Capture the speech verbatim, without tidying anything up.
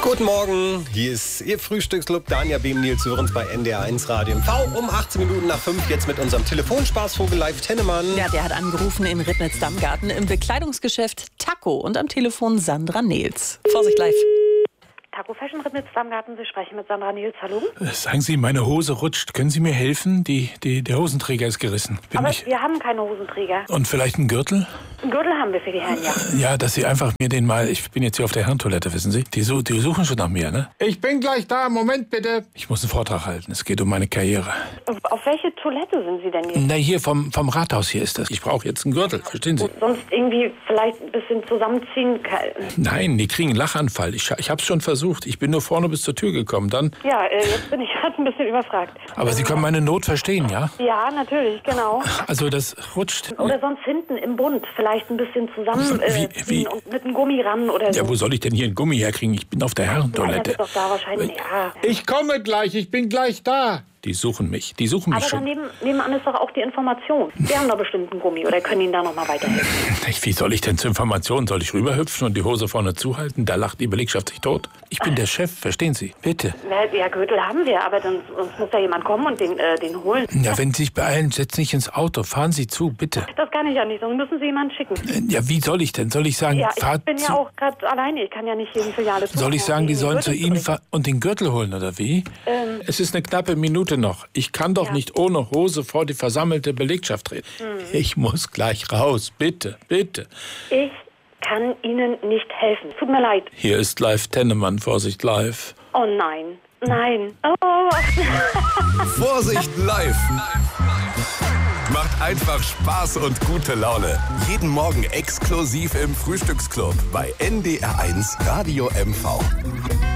Guten Morgen, hier ist Ihr Frühstücksclub. Dania Behm, Nils Sörenz bei N D R eins Radio M V um achtzehn Minuten nach fünf. Jetzt mit unserem Telefonspaßvogel Live Tennemann. Ja, der hat angerufen in Ribnitz-Dammgarten im Bekleidungsgeschäft Taco und am Telefon Sandra Nils. Vorsicht live. Taco Fashion Ribnitz-Dammgarten, Sie sprechen mit Sandra Nils, hallo? Sagen Sie, meine Hose rutscht. Können Sie mir helfen? Die, die, der Hosenträger ist gerissen. Bin Aber ich... wir haben keine Hosenträger. Und vielleicht einen Gürtel? Einen Gürtel haben wir für die Herren, ja. Ja, dass Sie einfach mir den mal... Ich bin jetzt hier auf der Herrentoilette, wissen Sie? Die, su die suchen schon nach mir, ne? Ich bin gleich da. Moment bitte. Ich muss einen Vortrag halten. Es geht um meine Karriere. Auf, auf welche Toilette sind Sie denn jetzt? Na, hier vom, vom Rathaus hier ist das. Ich brauche jetzt einen Gürtel, verstehen Sie? Und sonst irgendwie vielleicht ein bisschen zusammenziehen? Nein, die kriegen einen Lachanfall. Ich, ich hab's schon versucht. Ich bin nur vorne bis zur Tür gekommen. Dann... Ja, äh, jetzt bin ich gerade ein bisschen überfragt. Aber Sie können meine Not verstehen, ja? Ja, natürlich, genau. Also das rutscht... Oder sonst hinten im Bund vielleicht ein bisschen zusammen äh, Wie- wie? und mit einem Gummi ran oder so. Ja, wo soll ich denn hier einen Gummi herkriegen? Ich bin auf der Nein, das Herrentoilette. ist doch da wahrscheinlich, ja. Ich komme gleich, ich bin gleich da. Die suchen mich, die suchen mich Aber schon. daneben, nebenan ist doch auch die Information. Wir haben doch bestimmt einen Gummi oder können Ihnen da noch mal weiterhelfen. Wie soll ich denn zur Information? Soll ich rüberhüpfen und die Hose vorne zuhalten? Da lacht die Belegschaft sich tot. Ich bin der Chef, verstehen Sie? Bitte. Na, ja, Gürtel haben wir, aber dann sonst muss da jemand kommen und den, äh, den holen. Ja, wenn Sie sich beeilen, setzen Sie sich ins Auto. Fahren Sie zu, bitte. Das kann ich ja nicht, sonst müssen Sie jemanden schicken. Äh, Ja, wie soll ich denn? Soll ich sagen, Ja, ich fahrt bin zu... ja auch gerade alleine, ich kann ja nicht jeden Filiale Soll ich sagen, die sollen zu Ihnen fahren und den Gürtel holen, oder wie? Ähm. Es ist eine knappe Minute noch. Ich kann doch Ja. nicht ohne Hose vor die versammelte Belegschaft treten. Ich muss gleich raus. Bitte, bitte. Ich kann Ihnen nicht helfen. Tut mir leid. Hier ist Live Tennemann, Vorsicht live. Oh nein, nein. Oh. Vorsicht live! Macht einfach Spaß und gute Laune. Jeden Morgen exklusiv im Frühstücksclub bei N D R eins Radio M V.